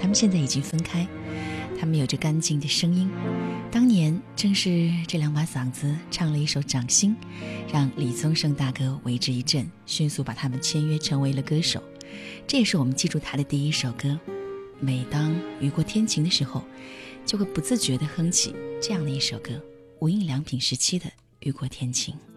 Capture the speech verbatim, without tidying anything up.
他们现在已经分开，他们有着干净的声音。当年正是这两把嗓子唱了一首《掌心》，让李宗盛大哥为之一振，迅速把他们签约成为了歌手。这也是我们记住他的第一首歌。每当雨过天晴的时候，就会不自觉地哼起这样的一首歌，无印良品时期的《雨过天晴》。